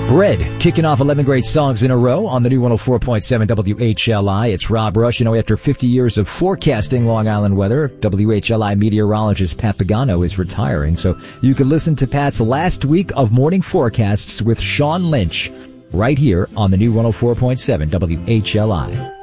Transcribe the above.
Bread, kicking off 11 great songs in a row on the new 104.7 WHLI. It's Rob Rush. After 50 years of forecasting Long Island weather, WHLI meteorologist Pat Pagano is retiring. So you can listen to Pat's last week of morning forecasts with Sean Lynch right here on the new 104.7 WHLI.